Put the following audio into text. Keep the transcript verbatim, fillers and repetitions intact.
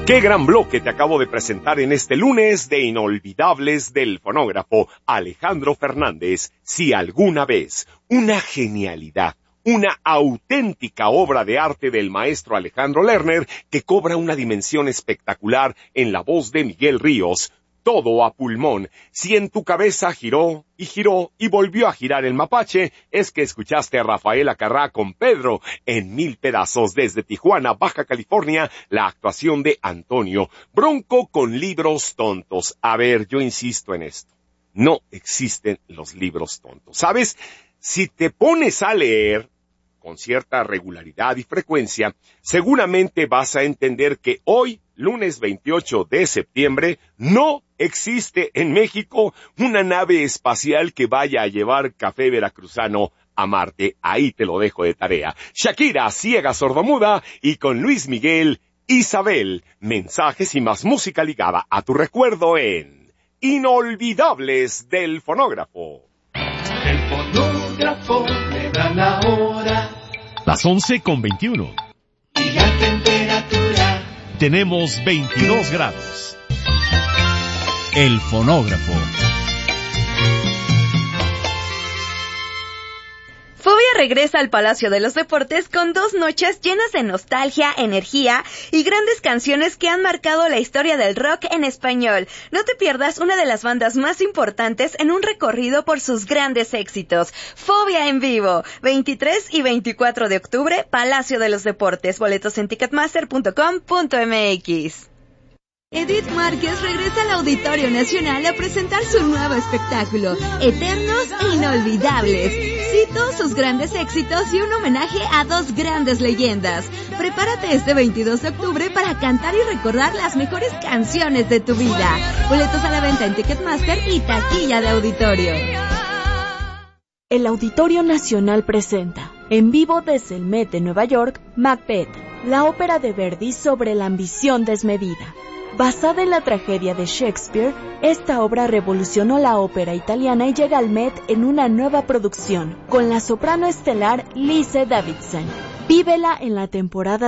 Qué gran bloque te acabo de presentar en este lunes de Inolvidables del fonógrafo Alejandro Fernández. Si alguna vez, una genialidad, una auténtica obra de arte del maestro Alejandro Lerner que cobra una dimensión espectacular en la voz de Miguel Ríos. Todo a pulmón. Si en tu cabeza giró y giró y volvió a girar el mapache, es que escuchaste a Rafael Acarrá con Pedro en Mil Pedazos desde Tijuana, Baja California, la actuación de Antonio. Bronco con libros tontos. A ver, yo insisto en esto. No existen los libros tontos. ¿Sabes? Si te pones a leer con cierta regularidad y frecuencia, seguramente vas a entender que hoy, lunes veintiocho de septiembre, no existe en México una nave espacial que vaya a llevar café veracruzano a Marte. Ahí te lo dejo de tarea. Shakira, ciega sordomuda, y con Luis Miguel, Isabel. Mensajes y más música ligada a tu recuerdo en Inolvidables del fonógrafo. El fonógrafo me da la hora. Las once con veintiuno. Y la temperatura. Tenemos veintidós grados. El fonógrafo. Fobia regresa al Palacio de los Deportes con dos noches llenas de nostalgia, energía y grandes canciones que han marcado la historia del rock en español. No te pierdas una de las bandas más importantes en un recorrido por sus grandes éxitos. Fobia en vivo, veintitrés y veinticuatro de octubre, Palacio de los Deportes. Boletos en ticketmaster punto com punto m x. Edith Márquez regresa al Auditorio Nacional a presentar su nuevo espectáculo, Eternos e Inolvidables. Cito sus grandes éxitos y un homenaje a dos grandes leyendas. Prepárate este veintidós de octubre para cantar y recordar las mejores canciones de tu vida. Boletos a la venta en Ticketmaster y taquilla de auditorio. El Auditorio Nacional presenta, en vivo desde el Met de Nueva York, Macbeth, la ópera de Verdi sobre la ambición desmedida. Basada en la tragedia de Shakespeare, esta obra revolucionó la ópera italiana y llega al Met en una nueva producción, con la soprano estelar Lise Davidson. Vívela en la temporada